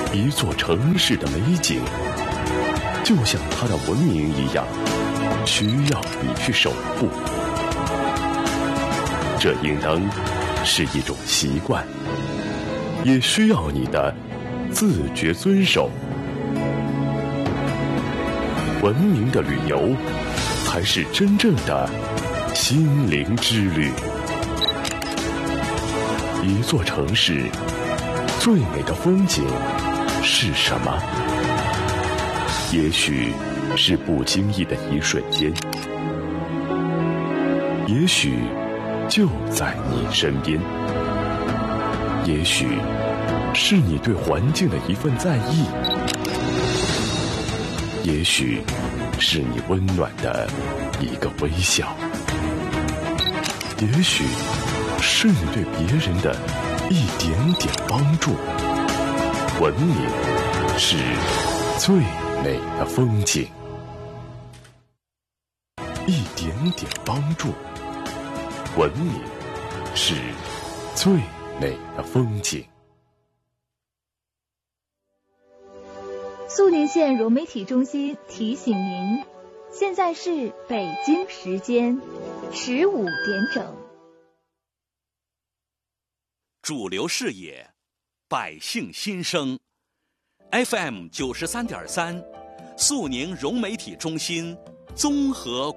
一座城市的美景，就像它的文明一样，需要你去守护。这应当是一种习惯，也需要你的自觉遵守。文明的旅游，才是真正的心灵之旅。一座城市最美的风景是什么？也许是不经意的一瞬间，也许就在你身边，也许是你对环境的一份在意，也许是你温暖的一个微笑，也许是你对别人的一点点帮助。文明是最美的风景，一点点帮助。文明是最美的风景。 肃宁县融媒体中心提醒您，现在是北京时间15点整。 主流视野，百姓心声 FM 93.3，肃宁融媒体中心综合